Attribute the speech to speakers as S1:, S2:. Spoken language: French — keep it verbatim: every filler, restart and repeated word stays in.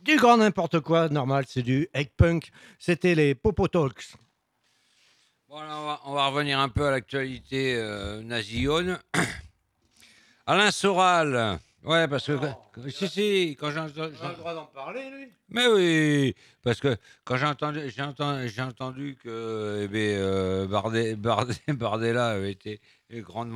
S1: du grand n'importe quoi, normal, c'est du egg punk. C'était les Popo Talks.
S2: Bon, là, on va, on va revenir un peu à l'actualité euh, nazione. Alain Soral. Ouais, parce que.
S1: Non,
S2: que-
S1: il
S2: si,
S1: a,
S2: si, quand j'ai entendu.
S1: il a le droit d'en parler, lui.
S2: Mais oui, parce que quand j'ai entendu, j'ai entendu, j'ai entendu que eh bien, euh, Bardet- Bardet- Bardella avait été grandement